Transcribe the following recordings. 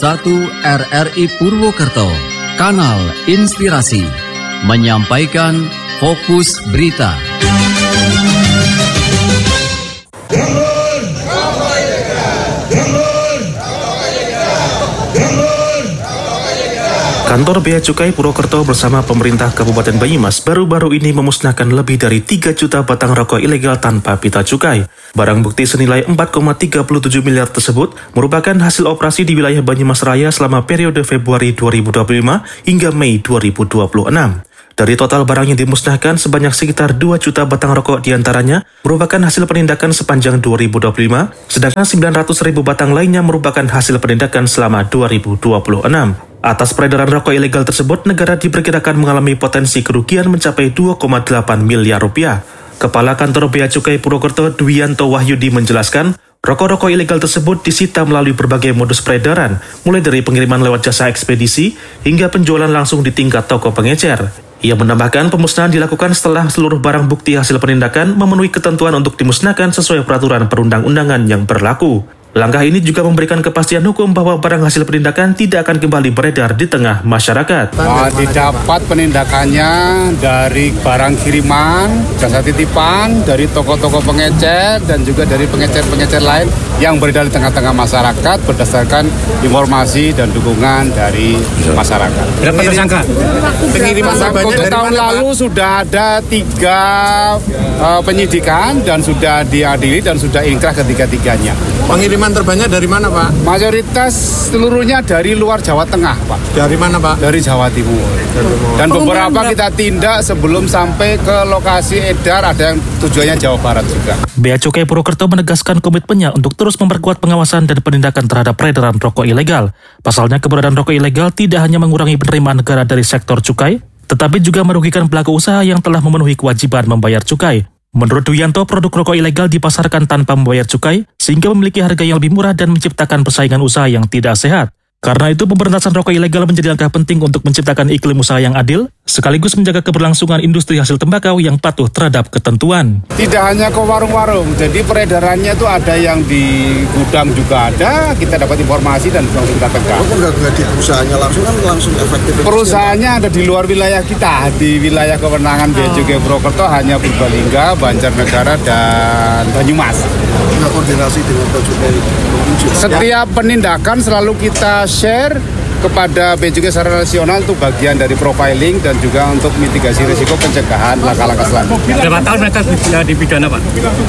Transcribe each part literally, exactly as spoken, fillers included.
satu R R I Purwokerto, Kanal Inspirasi, menyampaikan Fokus Berita. Kantor Bea Cukai Purwokerto bersama pemerintah Kabupaten Banyumas baru-baru ini memusnahkan lebih dari tiga juta batang rokok ilegal tanpa pita cukai. Barang bukti senilai empat koma tiga tujuh miliar tersebut merupakan hasil operasi di wilayah Banyumas Raya selama periode Februari dua ribu dua puluh lima hingga Mei dua ribu dua puluh enam. Dari total barang yang dimusnahkan, sebanyak sekitar dua juta batang rokok diantaranya merupakan hasil penindakan sepanjang dua ribu dua puluh lima, sedangkan sembilan ratus ribu batang lainnya merupakan hasil penindakan selama dua ribu dua puluh enam. Atas peredaran rokok ilegal tersebut, negara diperkirakan mengalami potensi kerugian mencapai dua koma delapan miliar rupiah. Kepala Kantor Bea Cukai Purwokerto Dwianto Wahyudi menjelaskan, rokok-rokok ilegal tersebut disita melalui berbagai modus peredaran, mulai dari pengiriman lewat jasa ekspedisi hingga penjualan langsung di tingkat toko pengecer. Ia menambahkan pemusnahan dilakukan setelah seluruh barang bukti hasil penindakan memenuhi ketentuan untuk dimusnahkan sesuai peraturan perundang-undangan yang berlaku. Langkah ini juga memberikan kepastian hukum bahwa barang hasil penindakan tidak akan kembali beredar di tengah masyarakat. Nah, didapat penindakannya dari barang kiriman, jasa titipan, dari toko-toko pengecer, dan juga dari pengecer-pengecer lain yang beredar di tengah-tengah masyarakat berdasarkan informasi dan dukungan dari masyarakat. Berapa tersangka? Pengiriman untuk tahun lalu sudah ada tiga uh, penyidikan dan sudah diadili dan sudah inkrah ketiga-tiganya. Pengiriman terbanyak dari mana, Pak? Mayoritas seluruhnya dari luar Jawa Tengah, Pak. Dari mana, Pak? Dari Jawa Timur. Dan beberapa kita tindak sebelum sampai ke lokasi edar, ada yang tujuannya Jawa Barat juga. Bea Cukai Purwokerto menegaskan komitmennya untuk terus memperkuat pengawasan dan penindakan terhadap peredaran rokok ilegal. Pasalnya, keberadaan rokok ilegal tidak hanya mengurangi penerimaan negara dari sektor cukai, tetapi juga merugikan pelaku usaha yang telah memenuhi kewajiban membayar cukai. Menurut Dwianto, produk rokok ilegal dipasarkan tanpa membayar cukai, sehingga memiliki harga yang lebih murah dan menciptakan persaingan usaha yang tidak sehat. Karena itu, pemberantasan rokok ilegal menjadi langkah penting untuk menciptakan iklim usaha yang adil, sekaligus menjaga keberlangsungan industri hasil tembakau yang patuh terhadap ketentuan. Tidak hanya ke warung-warung, jadi peredarannya itu ada yang di gudang juga ada, kita dapat informasi dan langsung kita tegak. Enggak di perusahaannya langsung kan langsung efektif. Perusahaannya ada di luar wilayah kita, di wilayah kewenangan Bea Cukai Purwokerto hanya Purbalingga, Banjarnegara, dan Banyumas. Nah, koordinasi dengan Bea Cukai. Setiap penindakan selalu kita share kepada Bea Cukai secara nasional untuk bagian dari profiling dan juga untuk mitigasi risiko pencegahan langkah-langkah selanjutnya. Berapa tahun mereka bisa dipidana, Pak?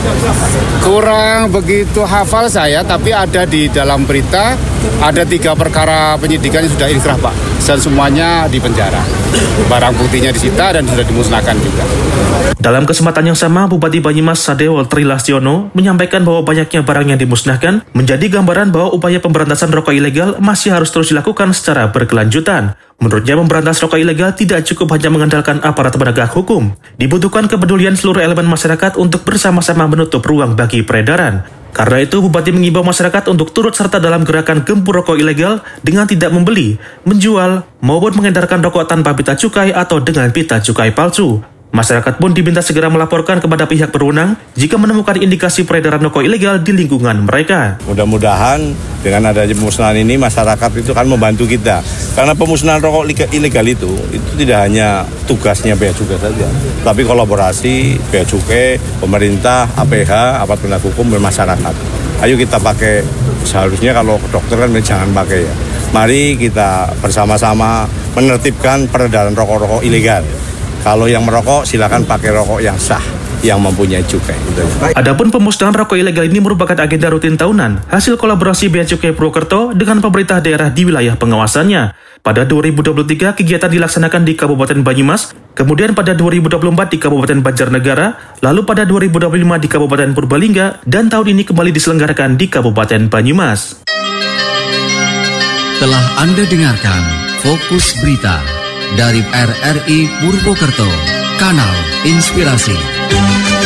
Kurang begitu hafal saya, tapi ada di dalam berita ada tiga perkara penyidikan yang sudah inkrah, Pak, dan semuanya di penjara. Barang buktinya disita dan sudah dimusnahkan juga. Dalam kesempatan yang sama, Bupati Banyumas Sadewo Trilastiono menyampaikan bahwa banyaknya barang yang dimusnahkan menjadi gambaran bahwa upaya pemberantasan rokok ilegal masih harus terus dilakukan secara berkelanjutan. Menurutnya, memberantas rokok ilegal tidak cukup hanya mengandalkan aparat penegak hukum. Dibutuhkan kepedulian seluruh elemen masyarakat untuk bersama-sama menutup ruang bagi peredaran. Karena itu, Bupati mengimbau masyarakat untuk turut serta dalam gerakan gempur rokok ilegal dengan tidak membeli, menjual, maupun mengedarkan rokok tanpa pita cukai atau dengan pita cukai palsu. Masyarakat pun diminta segera melaporkan kepada pihak berwenang jika menemukan indikasi peredaran rokok ilegal di lingkungan mereka. Mudah-mudahan dengan adanya pemusnahan ini masyarakat itu kan membantu kita. Karena pemusnahan rokok ilegal itu itu tidak hanya tugasnya Bea Cukai saja, tapi kolaborasi Bea Cukai, pemerintah, A P H, aparat penegak hukum, dan masyarakat. Ayo kita pakai, seharusnya kalau dokter kan jangan pakai ya. Mari kita bersama-sama menertibkan peredaran rokok-rokok ilegal. Kalau yang merokok, silakan pakai rokok yang sah, yang mempunyai cukai. Adapun pemusnahan rokok ilegal ini merupakan agenda rutin tahunan, hasil kolaborasi Bea Cukai Purwokerto dengan pemerintah daerah di wilayah pengawasannya. Pada dua ribu dua puluh tiga, kegiatan dilaksanakan di Kabupaten Banyumas, kemudian pada dua ribu dua puluh empat di Kabupaten Banjarnegara, lalu pada dua ribu dua puluh lima di Kabupaten Purbalingga, dan tahun ini kembali diselenggarakan di Kabupaten Banyumas. Telah Anda dengarkan Fokus Berita dari R R I Purwokerto, Kanal Inspirasi.